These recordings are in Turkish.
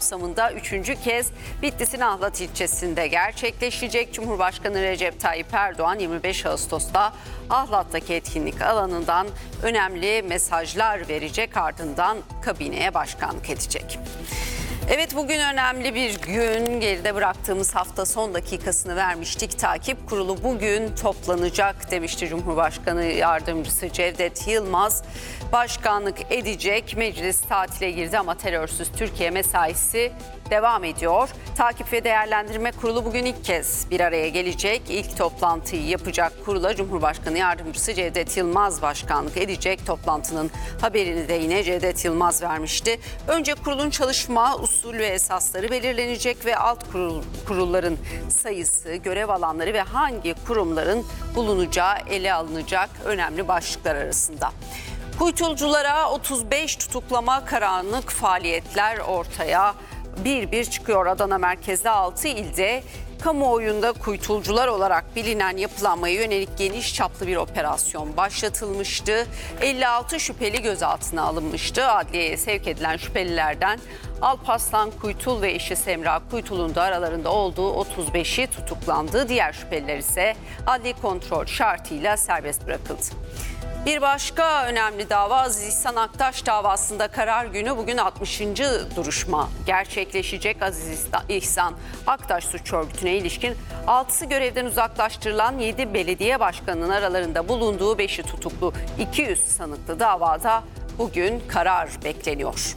kapsamında 3. kez Bitlis'in Ahlat ilçesinde gerçekleşecek. Cumhurbaşkanı Recep Tayyip Erdoğan 25 Ağustos'ta Ahlat'taki etkinlik alanından önemli mesajlar verecek, ardından kabineye başkanlık edecek. Evet, bugün önemli bir gün. Geride bıraktığımız hafta son dakikasını vermiştik. Takip kurulu bugün toplanacak demişti Cumhurbaşkanı Yardımcısı Cevdet Yılmaz. Başkanlık edecek. Meclis tatile girdi ama terörsüz Türkiye mesaisi devam ediyor. Takip ve Değerlendirme Kurulu bugün ilk kez bir araya gelecek. İlk toplantıyı yapacak kurula Cumhurbaşkanı Yardımcısı Cevdet Yılmaz başkanlık edecek. Toplantının haberini de yine Cevdet Yılmaz vermişti. Önce kurulun çalışma usulü ve esasları belirlenecek ve alt kurulların sayısı, görev alanları ve hangi kurumların bulunacağı ele alınacak önemli başlıklar arasında. Kuytulculara 35 tutuklama, karanlık faaliyetler ortaya bir çıkıyor. Adana merkezli 6 ilde kamuoyunda kuytulcular olarak bilinen yapılanmaya yönelik geniş çaplı bir operasyon başlatılmıştı. 56 şüpheli gözaltına alınmıştı. Adliyeye sevk edilen şüphelilerden Alparslan Kuytul ve eşi Semra Kuytul'un da aralarında olduğu 35'i tutuklandı. Diğer şüpheliler ise adli kontrol şartıyla serbest bırakıldı. Bir başka önemli dava Aziz İhsan Aktaş davasında karar günü bugün 60. duruşma gerçekleşecek. Aziz İhsan Aktaş suç örgütüne ilişkin 6'sı görevden uzaklaştırılan 7 belediye başkanının aralarında bulunduğu 5'i tutuklu 200 sanıklı davada bugün karar bekleniyor.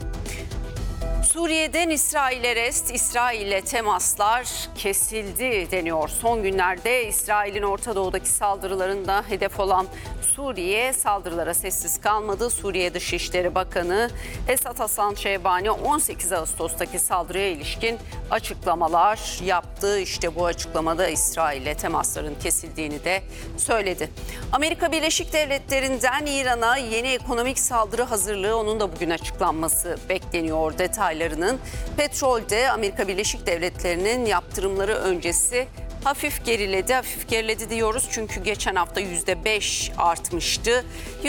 Suriye'den İsrail'e rest, İsrail'le temaslar kesildi deniyor. Son günlerde İsrail'in Orta Doğu'daki saldırılarında hedef olan Suriye saldırılara sessiz kalmadı. Suriye Dışişleri Bakanı Esad Hasan Şehbani 18 Ağustos'taki saldırıya ilişkin açıklamalar yaptı. İşte bu açıklamada İsrail'le temasların kesildiğini de söyledi. Amerika Birleşik Devletleri'nden İran'a yeni ekonomik saldırı hazırlığı, onun da bugün açıklanması bekleniyor. Detaylarının petrolde Amerika Birleşik Devletleri'nin yaptırımları öncesi hafif geriledi. Hafif geriledi diyoruz çünkü geçen hafta %5 artmıştı.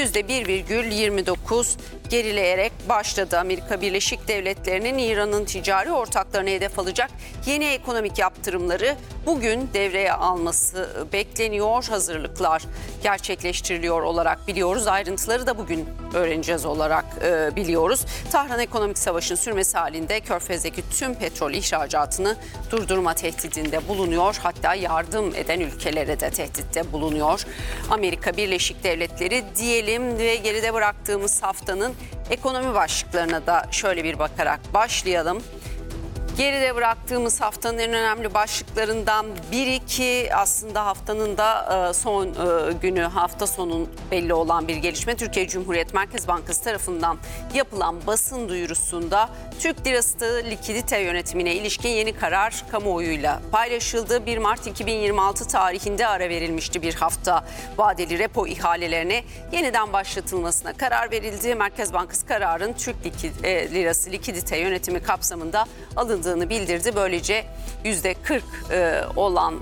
%1,29 gerileyerek başladı. Amerika Birleşik Devletleri'nin İran'ın ticari ortaklarına hedef alacak yeni ekonomik yaptırımları bugün devreye alması bekleniyor. Hazırlıklar gerçekleştiriliyor olarak biliyoruz. Ayrıntıları da bugün öğreneceğiz olarak biliyoruz. Tahran ekonomik savaşın sürmesi halinde Körfez'deki tüm petrol ihracatını durdurma tehdidinde bulunuyor. Hatta yardım eden ülkelere de tehditte bulunuyor. Amerika Birleşik Devletleri diyelim ve geride bıraktığımız haftanın ekonomi başlıklarına da şöyle bir bakarak başlayalım. Geride bıraktığımız haftanın en önemli başlıklarından biri ki aslında haftanın da son günü, hafta sonu belli olan bir gelişme. Türkiye Cumhuriyet Merkez Bankası tarafından yapılan basın duyurusunda Türk lirası likidite yönetimine ilişkin yeni karar kamuoyuyla paylaşıldı. 1 Mart 2026 tarihinde ara verilmişti bir hafta vadeli repo ihalelerine yeniden başlatılmasına karar verildi. Merkez Bankası kararın Türk lirası likidite yönetimi kapsamında alındığını bildirdi. Böylece %40 olan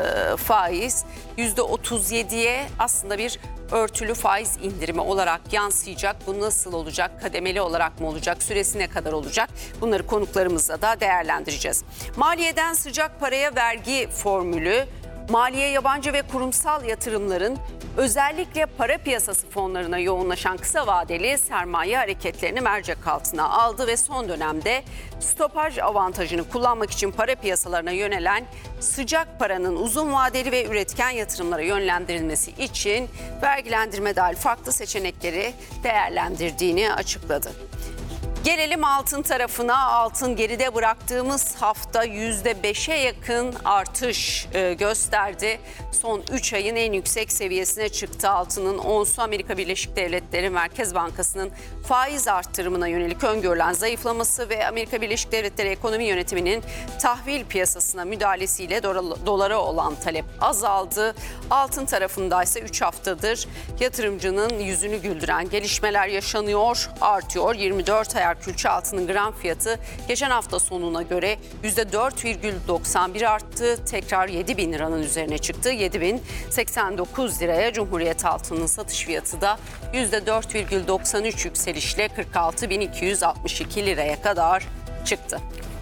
faiz %37'ye aslında bir örtülü faiz indirimi olarak yansıyacak. Bu nasıl olacak? Kademeli olarak mı olacak? Süresi ne kadar olacak? Bunları konuklarımızla da değerlendireceğiz. Maliyeden sıcak paraya vergi formülü, maliye, yabancı ve kurumsal yatırımların özellikle para piyasası fonlarına yoğunlaşan kısa vadeli sermaye hareketlerini mercek altına aldı ve son dönemde stopaj avantajını kullanmak için para piyasalarına yönelen sıcak paranın uzun vadeli ve üretken yatırımlara yönlendirilmesi için vergilendirme dahil farklı seçenekleri değerlendirdiğini açıkladı. Gelelim altın tarafına. Altın geride bıraktığımız hafta %5'e yakın artış gösterdi. Son 3 ayın en yüksek seviyesine çıktı altının onsu. Amerika Birleşik Devletleri Merkez Bankası'nın faiz arttırımına yönelik öngörülen zayıflaması ve Amerika Birleşik Devletleri ekonomi yönetiminin tahvil piyasasına müdahalesiyle dolara olan talep azaldı. Altın tarafında ise 3 haftadır yatırımcının yüzünü güldüren gelişmeler yaşanıyor, artıyor. 24 ayar külçe altının gram fiyatı geçen hafta sonuna göre %4,91 arttı. Tekrar 7.000 liranın üzerine çıktı. 7.089 liraya. Cumhuriyet altının satış fiyatı da %4,93 yükselişle 46.262 liraya kadar çıktı.